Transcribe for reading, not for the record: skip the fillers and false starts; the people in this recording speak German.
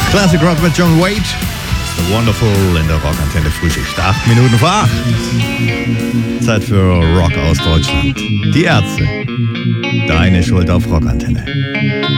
Classic Rock mit John Waite. The Wonderful in der Rockantenne Frühschicht. 8 Minuten vor 8. Zeit für Rock aus Deutschland. Die Ärzte. Deine Schuld auf Rockantenne.